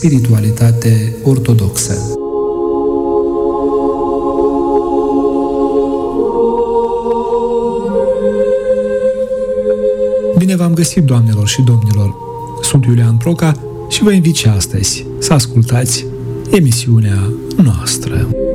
Spiritualitate ortodoxă. Bine v-am găsit, doamnelor și domnilor! Sunt Iulian Proca și vă invit și astăzi să ascultați emisiunea noastră.